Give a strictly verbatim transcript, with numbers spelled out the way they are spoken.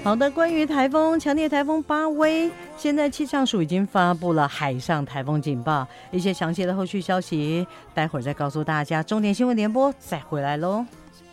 好的，关于台风强烈台风巴威，现在气象署已经发布了海上台风警报，一些详细的后续消息，待会儿再告诉大家。重点新闻联播再回来喽。